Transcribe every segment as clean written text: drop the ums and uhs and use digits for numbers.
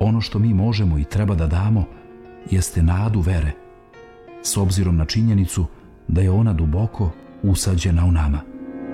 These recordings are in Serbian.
Ono što mi možemo i treba da damo jeste nadu vere, s obzirom na činjenicu da je ona duboko usađena u nama.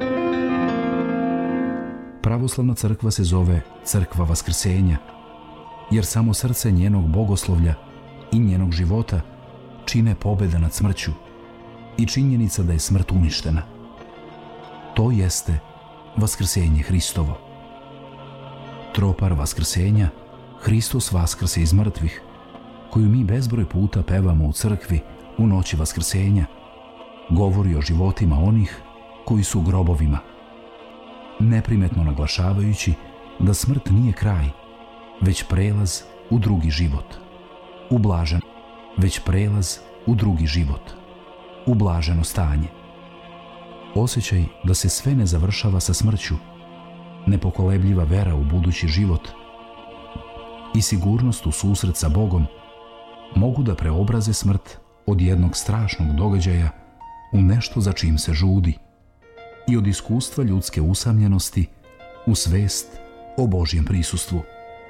Pravoslavna crkva se zove Crkva Vaskrsenja, jer samo srce njenog bogoslovlja i njenog života čine pobjeda nad smrću i činjenica da je smrt uništena. To jeste Vaskrsenje Hristovo. Tropar Vaskrsenja, Hristos vaskrse iz mrtvih, koju mi bezbroj puta pevamo u crkvi u noći Vaskrsenja, govori o životima onih koji su u grobovima, neprimetno naglašavajući da smrt nije kraj, već prelaz u drugi život. Ublaženo stanje. Osjećaj da se sve ne završava sa smrću, nepokolebljiva vera u budući život i sigurnost u susret sa Bogom mogu da preobraze smrt od jednog strašnog događaja u nešto za čim se žudi i od iskustva ljudske usamljenosti u svest o Božjem prisustvu.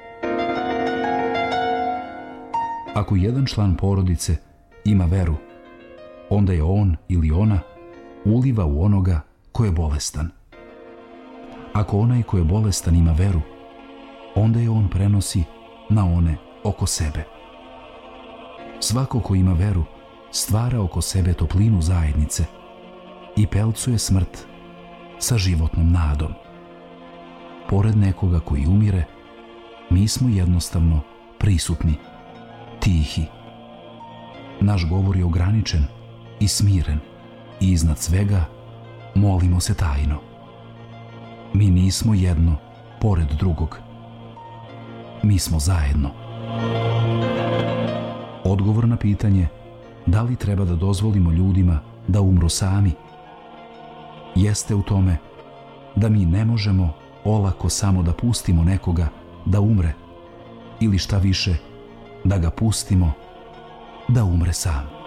Ako jedan član porodice ima veru, onda je on ili ona uliva u onoga ko je bolestan. Ako onaj ko je bolestan ima veru, onda je on prenosi na one oko sebe. Svako ko ima veru stvara oko sebe toplinu zajednice i pelcuje smrt sa životnom nadom. Pored nekoga koji umire, mi smo jednostavno prisutni, tihi. Naš govor je ograničen i smiren i iznad svega molimo se tajno. Mi nismo jedno pored drugog. Mi smo zajedno. Odgovor na pitanje da li treba da dozvolimo ljudima da umru sami jeste u tome da mi ne možemo olako samo da pustimo nekoga da umre ili šta više da ga pustimo da umre sam.